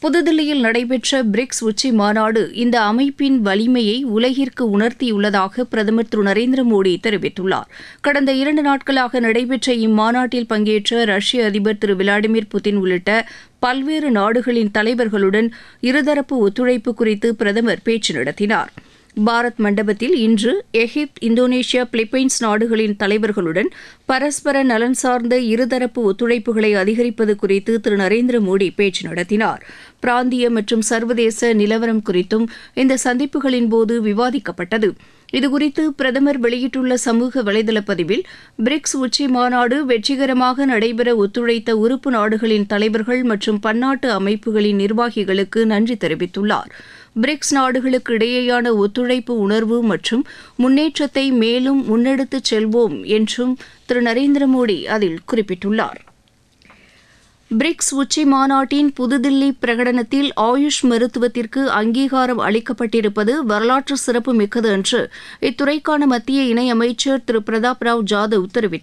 புதுதில்லியில் நடைபெற்ற பிரிக்ஸ் உச்சி மாநாடு இந்த அமைப்பின் வலிமையை உலகிற்கு உணர்த்தியுள்ளதாக பிரதமர் திரு நரேந்திர மோடி தெரிவித்துள்ளார். கடந்த 2 நாட்களாக நடைபெற்ற இம்மாநாட்டில் பங்கேற்ற ரஷ்ய அதிபர் திரு விளாடிமிர் புதின் உள்ளிட்ட பல்வேறு நாடுகளின் தலைவர்களுடன் இருதரப்பு ஒத்துழைப்பு குறித்து பிரதமர் பேச்சு நடத்தினார். பாரத் மண்டபத்தில் இன்று எகிப்து, இந்தோனேஷியா, பிலிப்பைன்ஸ் நாடுகளின் தலைவர்களுடன் பரஸ்பர நலன் சார்ந்த இருதரப்பு ஒத்துழைப்புகளை அதிகரிப்பது குறித்து திரு நரேந்திர மோடி பேச்சு நடத்தினார். பிராந்திய மற்றும் சர்வதேச நிலவரம் குறித்தும் இந்த சந்திப்புகளின்போது விவாதிக்கப்பட்டது. இதுகுறித்து பிரதமர் வெளியிட்டுள்ள சமூக வலைதள பதிவில், பிரிக்ஸ் உச்சி மாநாடு வெற்றிகரமாக நடைபெற ஒத்துழைத்த உறுப்பு நாடுகளின் தலைவர்கள் மற்றும் பன்னாட்டு அமைப்புகளின் நிர்வாகிகளுக்கு நன்றி தெரிவித்துள்ளார். பிரிக்ஸ் நாடுகளுக்கு இடையேயான ஒத்துழைப்பு உணர்வு மற்றும் முன்னேற்றத்தை மேலும் முன்னெடுத்துச் செல்வோம் என்றும் திரு நரேந்திர மோடி அதில் குறிப்பிட்டுள்ளார். பிரிக்ஸ் உச்சி மாநாட்டின் புதுதில்லி பிரகடனத்தில் ஆயுஷ் மருத்துவத்திற்கு அங்கீகாரம் அளிக்கப்பட்டிருப்பது வரலாற்று சிறப்பு மிக்கது என்று இத்துறைக்கான மத்திய இணையமைச்சர் திரு பிரதாப் ராவ் ஜாதவ் தெரிவித்துள்ளார்.